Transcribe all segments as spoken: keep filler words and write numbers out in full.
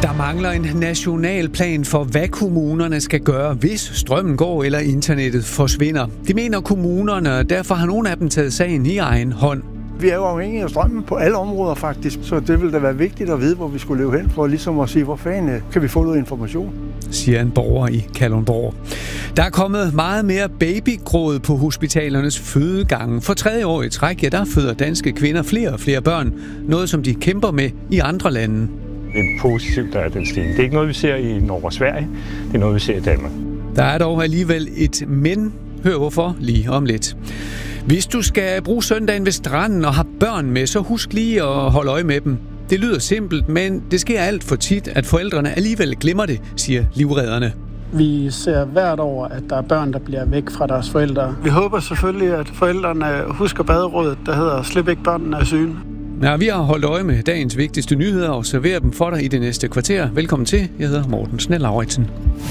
Der mangler en national plan for, hvad kommunerne skal gøre, hvis strømmen går eller internettet forsvinder. Det mener kommunerne, og derfor har nogle af dem taget sagen i egen hånd. Vi er jo afhængige af strømmen på alle områder faktisk, så det vil da være vigtigt at vide, hvor vi skulle leve hen, for ligesom at sige, hvor fanden kan vi få noget information, siger en borger i Kalundborg. Der er kommet meget mere babygråd på hospitalernes fødegange. For tredje år i træk, ja, der føder danske kvinder flere og flere børn, noget som de kæmper med i andre lande. Det er positivt, der er den stigning. Det er ikke noget, vi ser i Norge og Sverige. Det er noget, vi ser i Danmark. Der er dog alligevel et men. Hør hvorfor lige om lidt. Hvis du skal bruge søndagen ved stranden og har børn med, så husk lige at holde øje med dem. Det lyder simpelt, men det sker alt for tit, at forældrene alligevel glemmer det, siger livredderne. Vi ser hvert år, at der er børn, der bliver væk fra deres forældre. Vi håber selvfølgelig, at forældrene husker baderådet, der hedder "Slip ikke børnene af syne". Ja, vi har holdt øje med dagens vigtigste nyheder og serverer dem for dig i det næste kvarter. Velkommen til. Jeg hedder Morten Snell-Lauritsen.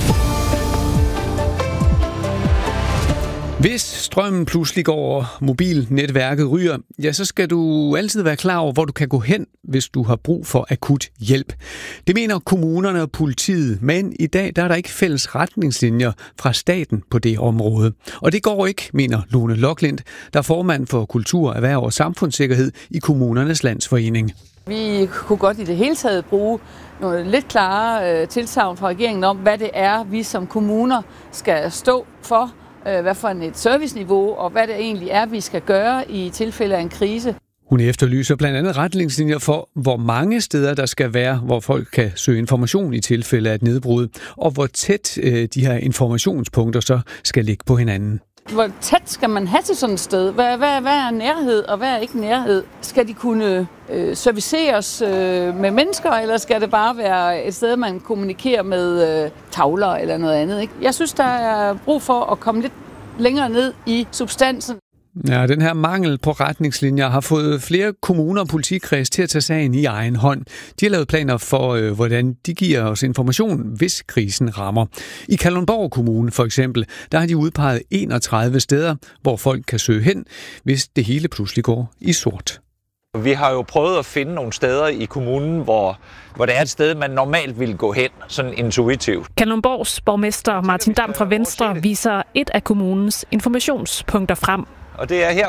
Hvis strømmen pludselig går, og mobilnetværket ryger, ja, så skal du altid være klar over, hvor du kan gå hen, hvis du har brug for akut hjælp. Det mener kommunerne og politiet, men i dag der er der ikke fælles retningslinjer fra staten på det område. Og det går ikke, mener Lone Loklindt, der er formand for Kultur, Erhverv og Samfundssikkerhed i Kommunernes Landsforening. Vi kunne godt i det hele taget bruge nogle lidt klare øh, tilsagn fra regeringen om, hvad det er, vi som kommuner skal stå for, øh, hvad for et serviceniveau og hvad det egentlig er, vi skal gøre i tilfælde af en krise. Hun efterlyser blandt andet retningslinjer for, hvor mange steder der skal være, hvor folk kan søge information i tilfælde af et nedbrud, og hvor tæt øh, de her informationspunkter så skal ligge på hinanden. Hvor tæt skal man have til sådan et sted? Hvad, hvad, hvad er nærhed, og hvad er ikke nærhed? Skal de kunne øh, serviceres øh, med mennesker, eller skal det bare være et sted, man kommunikerer med øh, tavler eller noget andet? Ikke? Jeg synes, der er brug for at komme lidt længere ned i substansen. Ja, den her mangel på retningslinjer har fået flere kommuner og politikreds til at tage sagen i egen hånd. De har lavet planer for, øh, hvordan de giver os information, hvis krisen rammer. I Kalundborg Kommune for eksempel, der har de udpeget enogtredive steder, hvor folk kan søge hen, hvis det hele pludselig går i sort. Vi har jo prøvet at finde nogle steder i kommunen, hvor, hvor det er et sted, man normalt ville gå hen, sådan intuitivt. Kalundborgs borgmester Martin Dam fra Venstre viser et af kommunens informationspunkter frem. Og det er her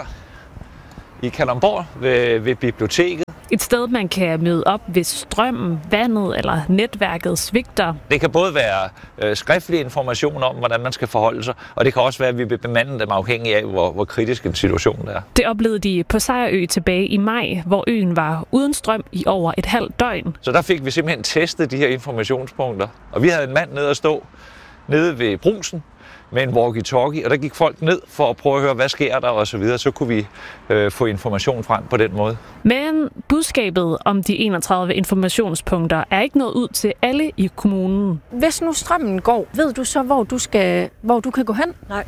i Kalundborg ved, ved biblioteket. Et sted, man kan møde op, hvis strømmen, vandet eller netværket svigter. Det kan både være øh, skriftlig information om, hvordan man skal forholde sig, og det kan også være, at vi vil bemande dem afhængig af, hvor, hvor kritisk en situation det er. Det oplevede de på Sejerø tilbage i maj, hvor øen var uden strøm i over et halvt døgn. Så der fik vi simpelthen testet de her informationspunkter, og vi havde en mand nede at stå nede ved brusen med en walkie-talkie, og der gik folk ned for at prøve at høre, hvad sker der og så videre. Så kunne vi øh, få information frem på den måde. Men budskabet om de enogtredive informationspunkter er ikke nået ud til alle i kommunen. Hvis nu strømmen går, ved du så, hvor du, skal, hvor du kan gå hen? Nej.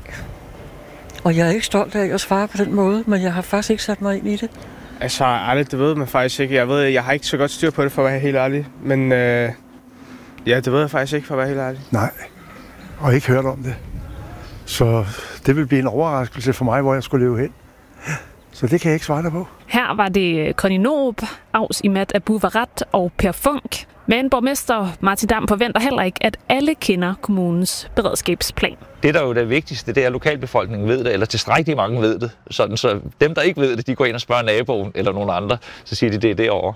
Og jeg er ikke stolt af at svare på den måde, men jeg har faktisk ikke sat mig ind i det. Altså, ærligt, det ved man faktisk ikke. Jeg ved, jeg har ikke så godt styr på det, for at være helt ærlig. Men øh, ja, det ved jeg faktisk ikke, for at være helt ærlig. Nej, og ikke hørt om det. Så det vil blive en overraskelse for mig, hvor jeg skulle leve hen. Så det kan jeg ikke svare dig på. Her var det Conny Noob, Aus Imad Abu Varat og Per Funk. Men borgmester Martin Dam forventer heller ikke, at alle kender kommunens beredskabsplan. Det, der er jo det vigtigste, det er, at lokalbefolkningen ved det, eller tilstrækkeligt mange ved det. Sådan, så dem, der ikke ved det, de går ind og spørger naboen eller nogen andre, så siger de, det er derovre.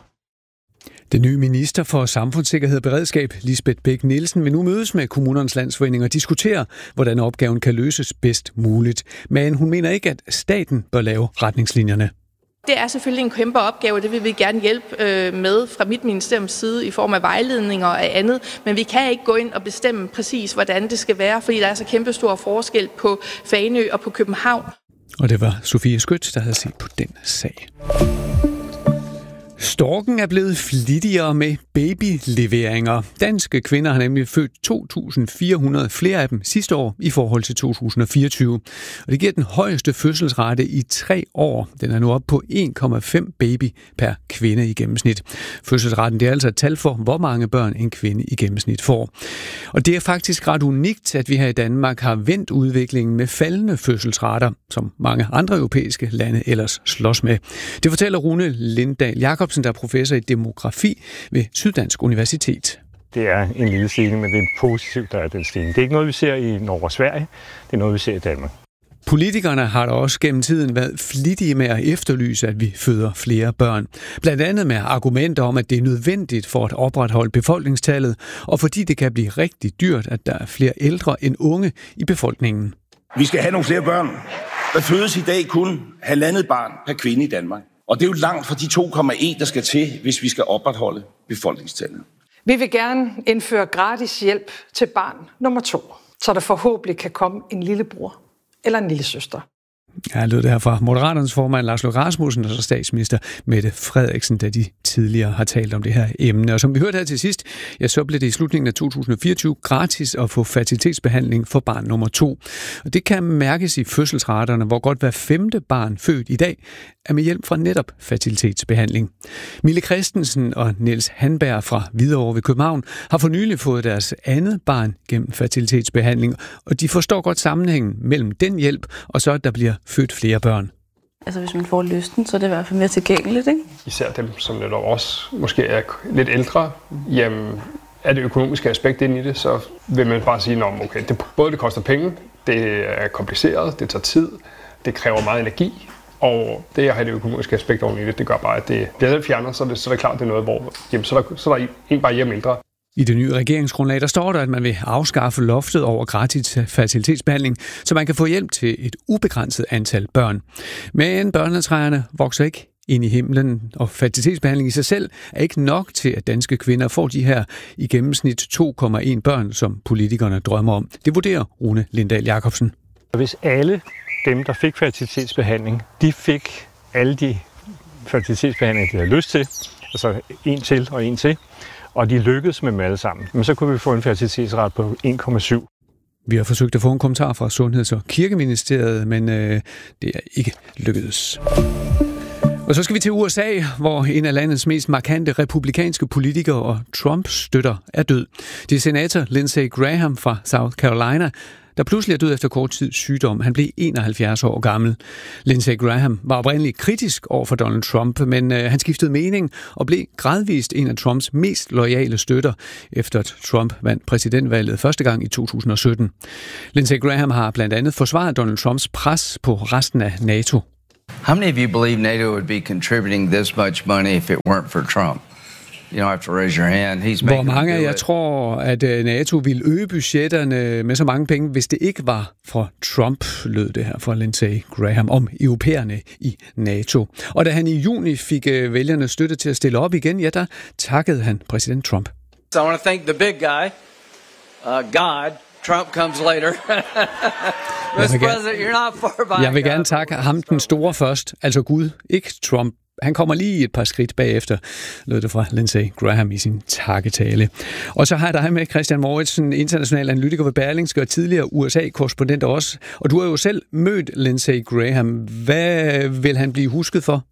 Den nye minister for Samfundssikkerhed og Beredskab, Lisbeth Bech-Nielsen, vil nu mødes med Kommunernes Landsforening og diskutere, hvordan opgaven kan løses bedst muligt. Men hun mener ikke, at staten bør lave retningslinjerne. Det er selvfølgelig en kæmpe opgave, og det vil vi gerne hjælpe med fra mit ministeriums side i form af vejledninger og andet. Men vi kan ikke gå ind og bestemme præcis, hvordan det skal være, fordi der er så kæmpe stor forskel på Fanø og på København. Og det var Sofie Skødt, der havde set på den sag. Storken er blevet flittigere med babyleveringer. Danske kvinder har nemlig født to tusind fire hundrede flere af dem sidste år i forhold til to tusind fireogtyve. Og det giver den højeste fødselsrate i tre år. Den er nu oppe på en komma fem baby per kvinde i gennemsnit. Fødselsraten det er altså et tal for, hvor mange børn en kvinde i gennemsnit får. Og det er faktisk ret unikt, at vi her i Danmark har vendt udviklingen med faldende fødselsrater, som mange andre europæiske lande ellers slås med. Det fortæller Rune Lindahl Jacobsen, der er professor i demografi ved Syddansk Universitet. Det er en lille stigning, men det er positivt, der er den stigning. Det er ikke noget, vi ser i Norge og Sverige. Det er noget, vi ser i Danmark. Politikerne har da også gennem tiden været flittige med at efterlyse, at vi føder flere børn. Blandt andet med argumenter om, at det er nødvendigt for at opretholde befolkningstallet, og fordi det kan blive rigtig dyrt, at der er flere ældre end unge i befolkningen. Vi skal have nogle flere børn. Der fødes i dag kun halvandet barn per kvinde i Danmark. Og det er jo langt fra de to komma en, der skal til, hvis vi skal opretholde befolkningstallet. Vi vil gerne indføre gratis hjælp til barn nummer to, så der forhåbentlig kan komme en lillebror eller en lille søster. Ja, lød det her fra Moderaternes formand Lars Løkke Rasmussen og så statsminister Mette Frederiksen, da de tidligere har talt om det her emne. Og som vi hørte her til sidst, ja, så blev det i slutningen af to tusind og fireogtyve gratis at få fertilitetsbehandling for barn nummer to. Og det kan mærkes i fødselsraterne, hvor godt hver femte barn født i dag er med hjælp fra netop fertilitetsbehandling. Mille Christensen og Niels Hanberg fra Hvidovre ved København har for nylig fået deres andet barn gennem fertilitetsbehandling, og de forstår godt sammenhængen mellem den hjælp og så, at der bliver født flere børn. Altså hvis man får lysten, så er det i hvert fald mere tilgængeligt, ikke? Især dem, som netop også måske er lidt ældre, jamen er det økonomiske aspekt inde i det, så vil man bare sige, at okay, det, både det koster penge, det er kompliceret, det tager tid, det kræver meget energi, og det at have det økonomiske aspekt oven i det, det gør bare, at det bliver lidt fjernet, så er det, så er det klart, det er noget, hvor jamen, så, er der, så er der en bare hjemme ældre. I det nye regeringsgrundlag, der står der, at man vil afskaffe loftet over gratis fertilitetsbehandling, så man kan få hjælp til et ubegrænset antal børn. Men børnetræerne vokser ikke ind i himlen, og fertilitetsbehandling i sig selv er ikke nok til, at danske kvinder får de her i gennemsnit to komma en børn, som politikerne drømmer om. Det vurderer Rune Lindahl Jacobsen. Hvis alle dem, der fik fertilitetsbehandling, de fik alle de fertilitetsbehandlinger, de havde lyst til, altså en til og en til, og de lykkedes med dem alle sammen, men så kunne vi få en fertilitetsrate på en komma syv. Vi har forsøgt at få en kommentar fra Sundheds- og Kirkeministeriet, men øh, det er ikke lykkedes. Og så skal vi til U S A, hvor en af landets mest markante republikanske politikere og Trump-støtter er død. Det er senator Lindsey Graham fra South Carolina, der pludselig er død efter kort tids sygdom. Han blev enoghalvfjerds år gammel. Lindsey Graham var oprindeligt kritisk over for Donald Trump, men øh, han skiftede mening og blev gradvist en af Trumps mest loyale støtter, efter at Trump vandt præsidentvalget første gang i to tusind og sytten. Lindsey Graham har blandt andet forsvaret Donald Trumps pres på resten af NATO. How many of you believe NATO would be contributing this much money if it weren't for Trump? You don't have to raise your hand. He's Hvor mange af jer tror, at NATO ville øge budgetterne med så mange penge, hvis det ikke var for Trump, lød det her fra Lindsey Graham om europæerne i NATO. Og da han i juni fik vælgerne støtte til at stille op igen, ja, der takkede han præsident Trump. So I want to thank the big guy, uh, God. Trump comes later. mister President, you're not far behind. Jeg vil gerne takke ham den store først, altså Gud, ikke Trump. Han kommer lige et par skridt bagefter, lød det fra Lindsey Graham i sin takketale. Og så har jeg dig med, Christian Mouritsen, international analytiker ved Berlingske og tidligere U S A-korrespondent også. Og du har jo selv mødt Lindsey Graham. Hvad vil han blive husket for?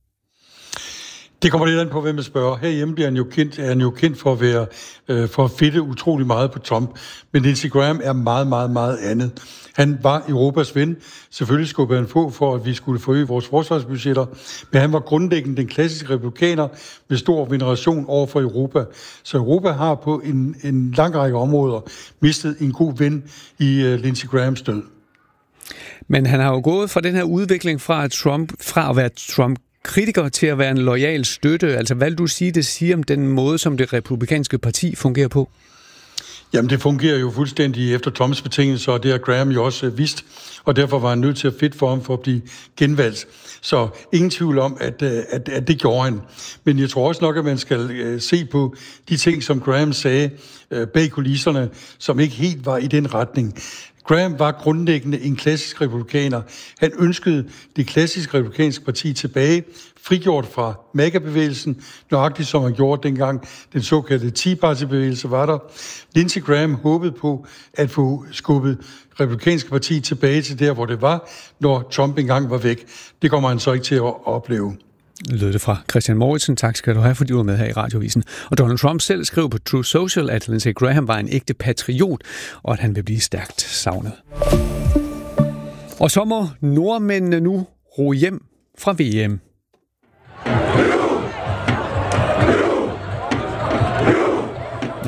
Det kommer lidt an på, hvem man spørger. Herhjemme bliver han jo kendt, er han jo kendt for at være øh, for at fedte utrolig meget på Trump. Men Lindsey Graham er meget, meget, meget andet. Han var Europas ven. Selvfølgelig skulle han få for, at vi skulle forøge vores forsvarsbudgetter. Men han var grundlæggende den klassiske republikaner med stor veneration over for Europa. Så Europa har på en, en lang række områder mistet en god ven i uh, Lindsey Grahams død. Men han har jo gået fra den her udvikling fra, Trump, fra at være Trump kritiker til at være en loyal støtte. Altså, hvad vil du sige, det siger om den måde, som det republikanske parti fungerer på? Jamen, det fungerer jo fuldstændig efter Trumps betingelser, og det har Graham jo også vidst, og derfor var han nødt til at fedt for ham for at blive genvalgt. Så ingen tvivl om, at, at, at det gjorde han. Men jeg tror også nok, at man skal se på de ting, som Graham sagde bag kulisserne, som ikke helt var i den retning. Graham var grundlæggende en klassisk republikaner. Han ønskede det klassiske republikanske parti tilbage, frigjort fra MAGA-bevægelsen, nøjagtigt som han gjorde dengang den såkaldte Tea Party-bevægelse var der. Lindsey Graham håbede på at få skubbet republikanske parti tilbage til der, hvor det var, når Trump engang var væk. Det kommer han så ikke til at opleve. Lød det fra Christian Mouritsen. Tak skal du have, fordi du var med her i Radiovisen. Og Donald Trump selv skrev på Truth Social, at Lindsey Graham var en ægte patriot, og at han vil blive stærkt savnet. Og så må nordmændene nu ro hjem fra V M.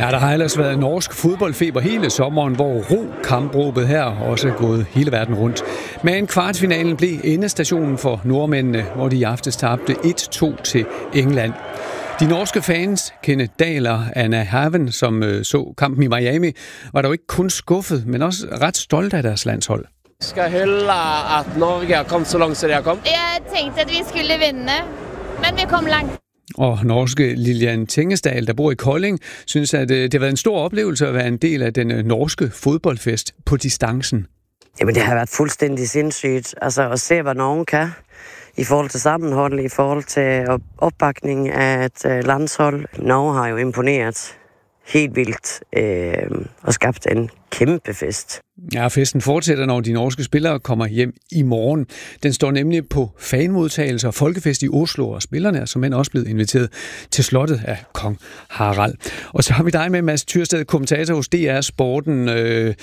Ja, der har ellers været norsk fodboldfeber hele sommeren, hvor ro-kampråbet her også er gået hele verden rundt. Men kvartfinalen blev endestationen for nordmændene, hvor de i aftes tabte et to til England. De norske fans, Kenneth Dahl og Anna Haven, som øh, så kampen i Miami, var dog ikke kun skuffet, men også ret stolte af deres landshold. Jeg skal hylde, at Norge har kommet så langt, som de har kommet. Jeg tænkte, at vi skulle vinde, men vi kom langt. Og norske Lilian Tingesdal, der bor i Kolding, synes, at det har været en stor oplevelse at være en del af den norske fodboldfest på distancen. Jamen, det har været fuldstændig sindssygt. Altså at se, hvad Norge kan i forhold til sammenhold, i forhold til opbakning af et landshold. Norge har jo imponeret helt vildt øh, og skabt en kæmpe fest. Ja, festen fortsætter, når de norske spillere kommer hjem i morgen. Den står nemlig på fanmodtagelse og folkefest i Oslo, og spillerne er som end også blevet inviteret til slottet af kong Harald. Og så har vi dig med, Mads Tyrsted, kommentator hos D R Sporten. Øh,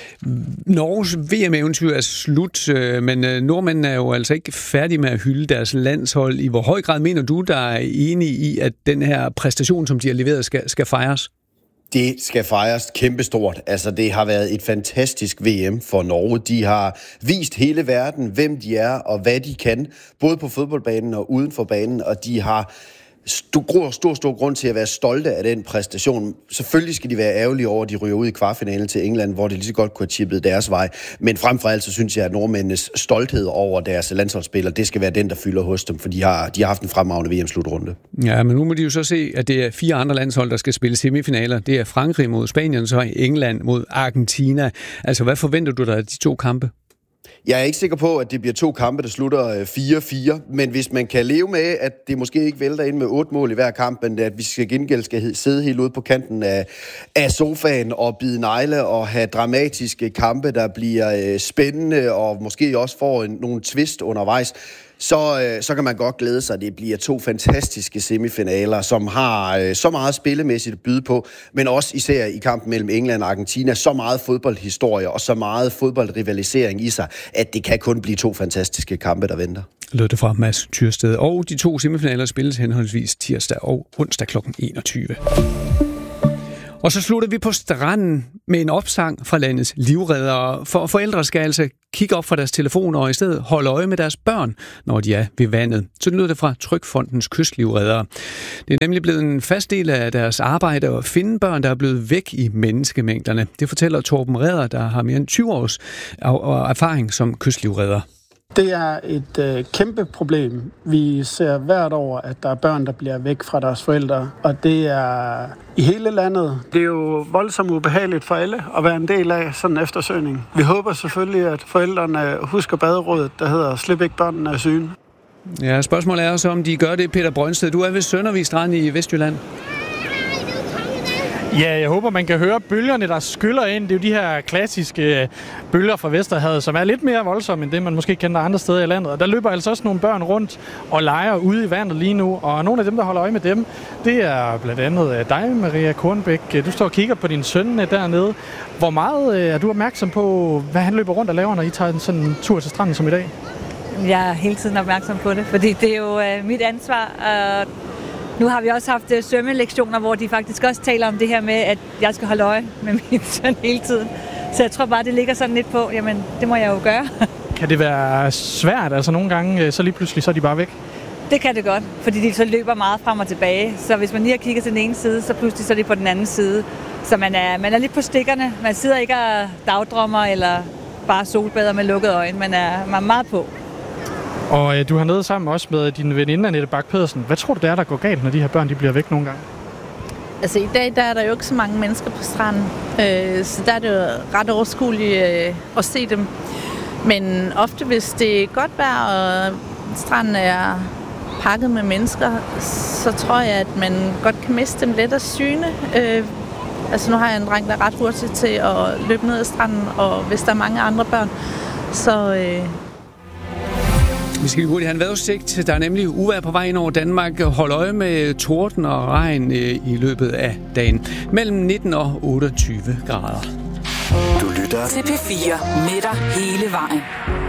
Norges V M-eventyr er slut, øh, men øh, nordmændene er jo altså ikke færdige med at hylde deres landshold. I hvor høj grad mener du, der er enig i, at den her præstation, som de har leveret, skal, skal fejres? Det skal fejres kæmpestort. Altså, det har været et fantastisk V M for Norge. De har vist hele verden, hvem de er og hvad de kan, både på fodboldbanen og uden for banen, og de har stor, stor, stor grund til at være stolte af den præstation. Selvfølgelig skal de være ærgerlige over, at de ryger ud i kvartfinalen til England, hvor de lige så godt kunne have chippet deres vej. Men frem for alt, så synes jeg, at nordmændenes stolthed over deres landsholdsspillere, det skal være den, der fylder hos dem, for de har, de har haft en fremragende V M-slutrunde. Ja, men nu må de jo så se, at det er fire andre landshold, der skal spille semifinaler. Det er Frankrig mod Spanien, så England mod Argentina. Altså, hvad forventer du dig af de to kampe? Jeg er ikke sikker på, at det bliver to kampe, der slutter fire fire, men hvis man kan leve med, at det måske ikke vælter ind med otte mål i hver kamp, men at vi skal gengæld skal sidde helt ude på kanten af, af sofaen og bide negle og have dramatiske kampe, der bliver spændende og måske også får en, nogle twist undervejs, så, så kan man godt glæde sig, at det bliver to fantastiske semifinaler, som har så meget spillemæssigt at byde på, men også især i kampen mellem England og Argentina, så meget fodboldhistorie og så meget fodboldrivalisering i sig, at det kan kun blive to fantastiske kampe, der venter. Lød det fra Mads Tyrsted. Og de to semifinaler spilles henholdsvis tirsdag og onsdag klokken enogtyve. Og så slutter vi på stranden med en opsang fra landets livreddere. For forældre skal altså kigge op fra deres telefoner og i stedet holde øje med deres børn, når de er ved vandet. Så lyder det fra Trygfondens kystlivreddere. Det er nemlig blevet en fast del af deres arbejde at finde børn, der er blevet væk i menneskemængderne. Det fortæller Torben Redder, der har mere end tyve års erfaring som kystlivredder. Det er et øh, kæmpe problem. Vi ser hvert år, at der er børn, der bliver væk fra deres forældre, og det er i hele landet. Det er jo voldsomt ubehageligt for alle at være en del af sådan en eftersøgning. Vi håber selvfølgelig, at forældrene husker baderådet, der hedder Slip ikke børnene af syne. Ja, spørgsmålet er så, om de gør det, Peter Brøndsted. Du er ved Søndervig Strand i Vestjylland. Ja, jeg håber, man kan høre bølgerne, der skyller ind. Det er jo de her klassiske bølger fra Vesterhavet, som er lidt mere voldsomme end det, man måske kender andre steder i landet. Og der løber altså også nogle børn rundt og leger ude i vandet lige nu. Og nogle af dem, der holder øje med dem, det er blandt andet dig, Maria Kornbæk. Du står og kigger på din søn dernede. Hvor meget er du opmærksom på, hvad han løber rundt og laver, når I tager sådan en tur til stranden som i dag? Jeg er hele tiden opmærksom på det, fordi det er jo øh, mit ansvar. Og nu har vi også haft øh, svømmelektioner, hvor de faktisk også taler om det her med, at jeg skal holde øje med min søn hele tiden. Så jeg tror bare, det ligger sådan lidt på, jamen det må jeg jo gøre. Kan det være svært? Altså nogle gange, så lige pludselig, så er de bare væk? Det kan det godt, fordi de så løber meget frem og tilbage. Så hvis man lige har kigget til den ene side, så pludselig så er de på den anden side. Så man er, man er lidt på stikkerne. Man sidder ikke og dagdrømmer eller bare solbader med lukkede øjne. Man er, man er meget på. Og øh, du har nede sammen også med din veninde, Annette Bak Pedersen. Hvad tror du, det er, der går galt, når de her børn de bliver væk nogle gange? Altså i dag, der er der jo ikke så mange mennesker på stranden, øh, så der er det jo ret overskueligt øh, at se dem. Men ofte, hvis det er godt vejr, og stranden er pakket med mennesker, så tror jeg, at man godt kan miste dem let af syne. Øh, altså nu har jeg en dreng, der er ret hurtig til at løbe ned ad stranden, og hvis der er mange andre børn, så... Øh, Vi skal hurtigt have en vejrudsigt. Der er nemlig uvejr på vej ind over Danmark. Hold øje med torden og regn i løbet af dagen. Mellem nitten og otteogtyve grader. Du lytter til P fire med dig hele vejen.